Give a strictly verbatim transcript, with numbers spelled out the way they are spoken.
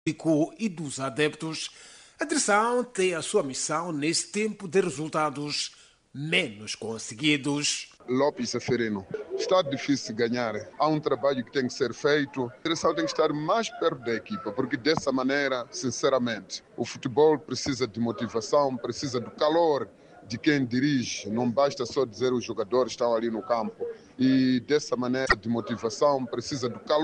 público e dos adeptos, a direção tem a sua missão nesse tempo de resultados menos conseguidos. Lopes Aferino. Está difícil ganhar. Há um trabalho que tem que ser feito. A direção tem que estar mais perto da equipa, porque dessa maneira, sinceramente, o futebol precisa de motivação, precisa do calor de quem dirige. Não basta só dizer os jogadores estão ali no campo. E dessa maneira de motivação, precisa do calor.